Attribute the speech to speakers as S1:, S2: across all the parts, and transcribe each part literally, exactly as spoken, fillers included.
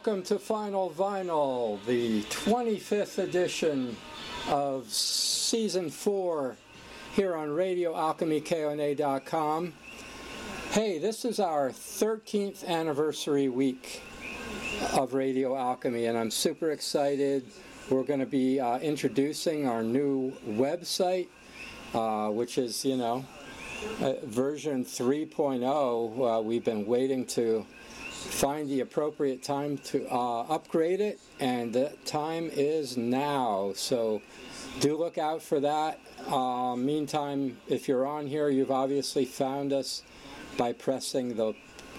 S1: Welcome to Final Vinyl, the twenty-fifth edition of Season four here on Radio Alchemy K O N A dot com. Hey, this is our thirteenth anniversary week of Radio Alchemy, and I'm super excited. We're going to be uh, introducing our new website, uh, which is, you know, uh, version three point oh. Uh, we've been waiting to find the appropriate time to uh, upgrade it, and the time is now. So do look out for that. Uh, meantime, if you're on here, you've obviously found us by pressing the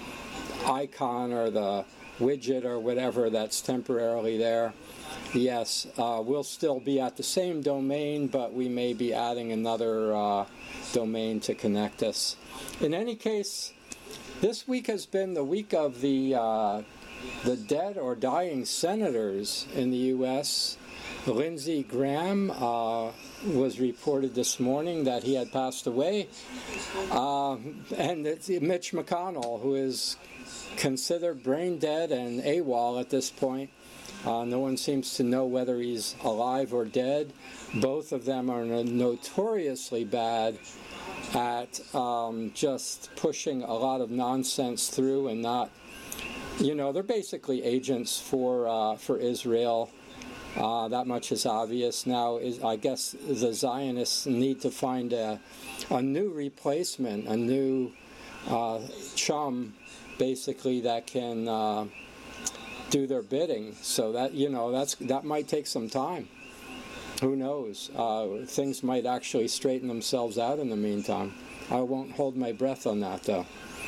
S1: icon or the widget or whatever that's temporarily there. Yes, uh, we'll still be at the same domain, but we may be adding another uh, domain to connect us. In any case, this week has been the week of the uh, the dead or dying senators in the U S Lindsey Graham uh, was reported this morning that he had passed away, uh, and it's Mitch McConnell, who is considered brain dead and AWOL at this point. Uh, no one seems to know whether he's alive or dead. Both of them are notoriously bad at um, just pushing a lot of nonsense through and not, you know, they're basically agents for uh, for Israel. Uh, that much is obvious. Now, is, I guess the Zionists need to find a, a new replacement, a new uh, chum, basically, that can uh, do their bidding. So that, you know, that's that might take some time. Who knows? Uh, things might actually straighten themselves out in the meantime. I won't hold my breath on that, though.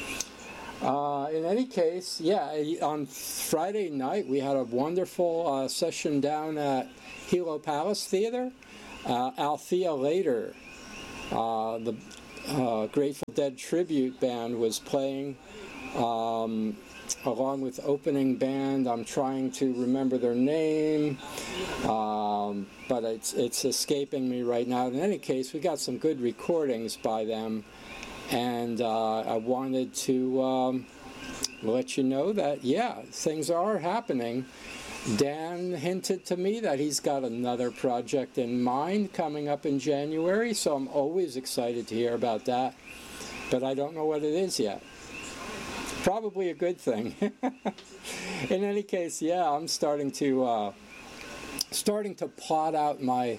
S1: Uh, in any case, yeah, on Friday night we had a wonderful uh, session down at Hilo Palace Theater. Uh, Althea Later, uh, the uh, Grateful Dead tribute band, was playing. Um, along with opening band. I'm trying to remember their name, um, but it's it's escaping me right now. In any case, we got some good recordings by them, and uh, I wanted to um, let you know that, yeah, things are happening. Dan hinted to me that he's got another project in mind coming up in January, so I'm always excited to hear about that, but I don't know what it is yet. Probably a good thing. In any case, yeah, I'm starting to uh, starting to plot out my,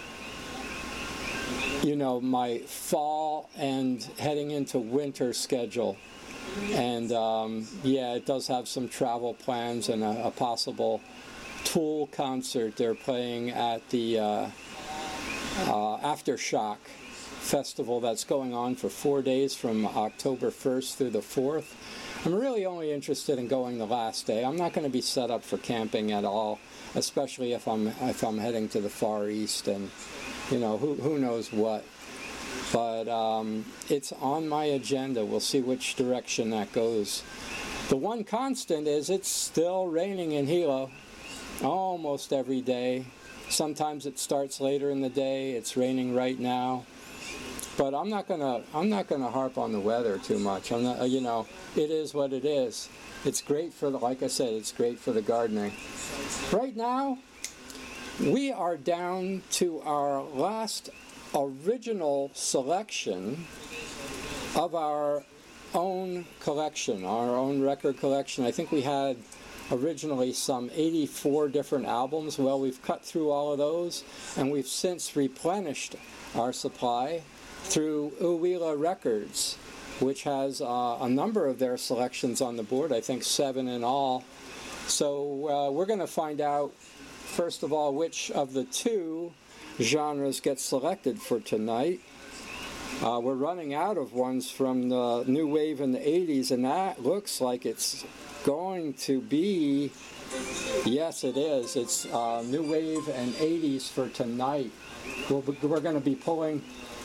S1: you know, my fall and heading into winter schedule. And um, yeah, it does have some travel plans and a, a possible Tool concert they're playing at the uh, uh, Aftershock festival that's going on for four days from October first through the fourth. I'm really only interested in going the last day. I'm not going to be set up for camping at all, especially if I'm if I'm heading to the Far East and, you know, who who knows what. But um, it's on my agenda. We'll see which direction that goes. The one constant is it's still raining in Hilo almost every day. Sometimes it starts later in the day. It's raining right now. But I'm not gonna I'm not gonna harp on the weather too much. I'm not, you know, it is what it is. It's great for the, like I said, it's great for the gardening. Right now, we are down to our last original selection of our own collection, our own record collection. I think we had originally some eighty-four different albums. Well, we've cut through all of those, and we've since replenished our supply through Uwila Records, which has uh, a number of their selections on the board, I think seven in all. So uh, we're going to find out, first of all, which of the two genres get selected for tonight. Uh, we're running out of ones from the new wave in the eighties, and that looks like it's going to be, yes it is, it's uh, new wave and eighties for tonight. We'll, we're going to be pulling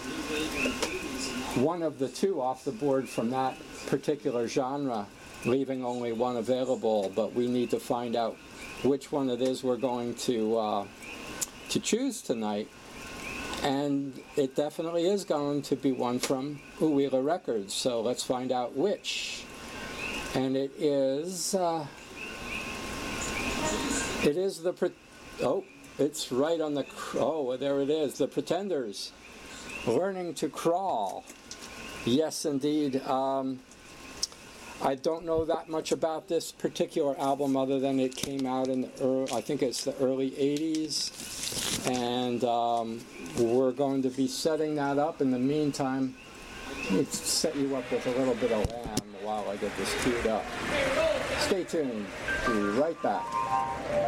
S1: one of the two off the board from that particular genre, leaving only one available, but we need to find out which one it is we're going to uh, to choose tonight. And it definitely is going to be one from Uwila Records, so let's find out which. And it is uh, It is the, pre- oh, it's right on the, cr- oh, there it is, The Pretenders, Learning to Crawl. Yes, indeed. Um, I don't know that much about this particular album other than it came out in the early, I think it's the early eighties, and um, we're going to be setting that up. In the meantime, let me set you up with a little bit of Lamb while I get this queued up. Stay tuned. Be right back.